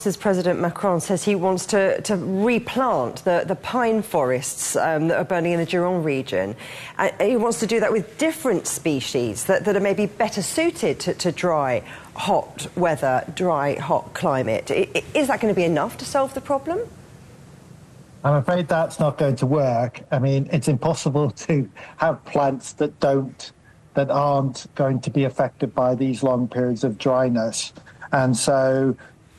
President Macron says he wants to replant the pine forests that are burning in the Gironde region. He wants to do that with different species that are maybe better suited to dry, hot weather, dry, hot climate. Is that going to be enough to solve the problem? I'm afraid that's not going to work. I mean, it's impossible to have plants that aren't going to be affected by these long periods of dryness. And so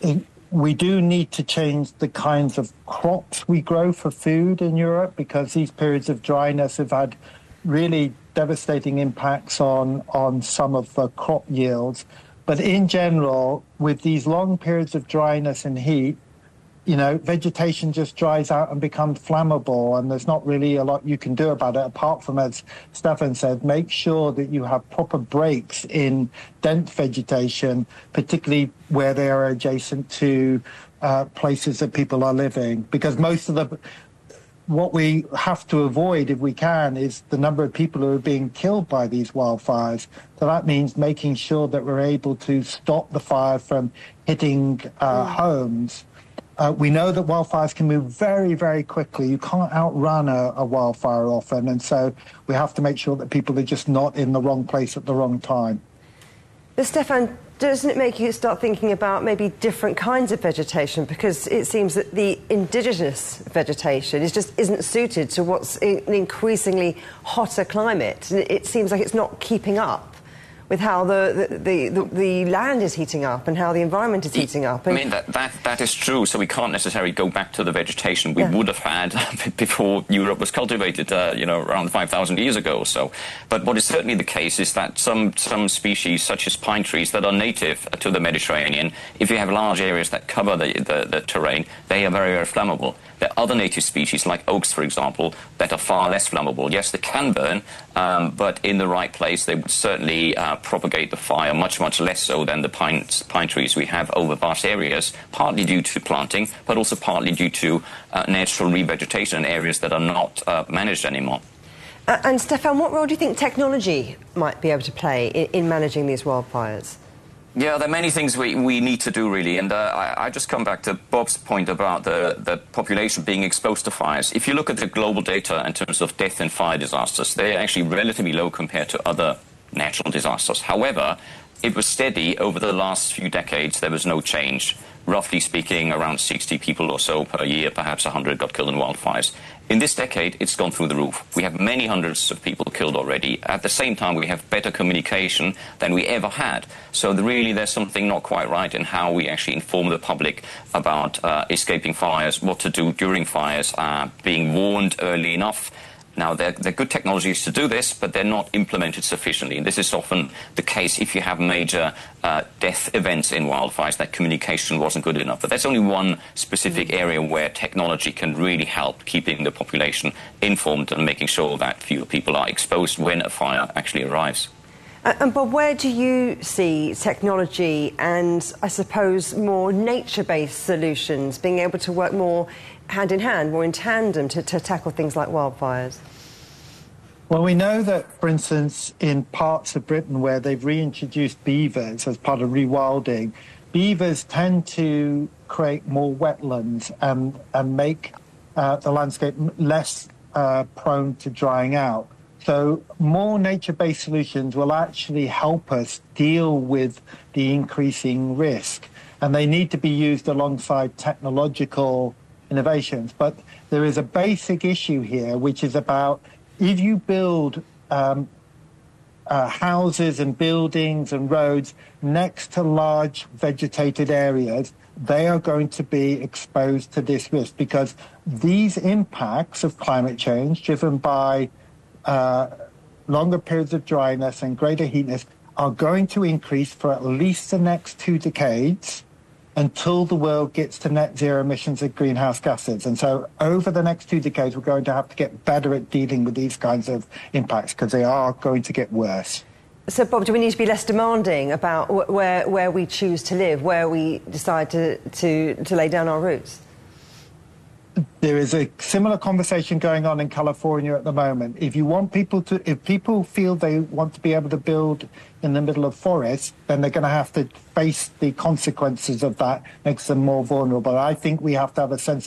we do need to change the kinds of crops we grow for food in Europe, because these periods of dryness have had really devastating impacts on some of the crop yields. But in general, with these long periods of dryness and heat, you know, vegetation just dries out and becomes flammable, and there's not really a lot you can do about it, apart from, as Stefan said, make sure that you have proper breaks in dense vegetation, particularly where they are adjacent to places that people are living. Because most of what we have to avoid, if we can, is the number of people who are being killed by these wildfires. So that means making sure that we're able to stop the fire from hitting homes. We know that wildfires can move very, very quickly. You can't outrun a wildfire often, and so we have to make sure that people are just not in the wrong place at the wrong time. But Stefan, doesn't it make you start thinking about maybe different kinds of vegetation? Because it seems that the indigenous vegetation isn't suited to what's an increasingly hotter climate. It seems like it's not keeping up with how the land is heating up and how the environment is heating up. I mean, that is true. So we can't necessarily go back to the vegetation we would have had before Europe was cultivated, you know, around 5,000 years ago or so. But what is certainly the case is that some species, such as pine trees, that are native to the Mediterranean, if you have large areas that cover the terrain, they are very, very flammable. There are other native species, like oaks, for example, that are far less flammable. Yes, they can burn, but in the right place, they would certainly propagate the fire much, much less so than the pine trees we have over vast areas, partly due to planting, but also partly due to natural revegetation in areas that are not managed anymore. And Stefan, what role do you think technology might be able to play in managing these wildfires? Yeah, there are many things we need to do, really, and I just come back to Bob's point about the population being exposed to fires. If you look at the global data in terms of death and fire disasters, they're actually relatively low compared to other natural disasters. However, it was steady over the last few decades. There was no change. Roughly speaking, around 60 people or so per year, perhaps 100 got killed in wildfires. In this decade, it's gone through the roof. We have many hundreds of people killed already. At the same time, we have better communication than we ever had. So really, there's something not quite right in how we actually inform the public about escaping fires, what to do during fires, being warned early enough. Now, they're good technologies to do this, but they're not implemented sufficiently. And this is often the case if you have major death events in wildfires, that communication wasn't good enough. But that's only one specific area where technology can really help keeping the population informed and making sure that fewer people are exposed when a fire actually arrives. And Bob, where do you see technology and, I suppose, more nature-based solutions being able to work more hand-in-hand, more in tandem to tackle things like wildfires? Well, we know that, for instance, in parts of Britain where they've reintroduced beavers as part of rewilding, beavers tend to create more wetlands and make the landscape less prone to drying out. So more nature-based solutions will actually help us deal with the increasing risk. And they need to be used alongside technological innovations. But there is a basic issue here, which is about if you build houses and buildings and roads next to large vegetated areas, they are going to be exposed to this risk, because these impacts of climate change driven by longer periods of dryness and greater heatness are going to increase for at least the next 2 decades until the world gets to net zero emissions of greenhouse gases. And so over the next 2 decades, we're going to have to get better at dealing with these kinds of impacts, because they are going to get worse. So, Bob, do we need to be less demanding about where we choose to live, where we decide to lay down our roots? there is a similar conversation going on in California at the moment. If people feel they want to be able to build in the middle of forests, then they're going to have to face the consequences of that, makes them more vulnerable. I think we have to have a sense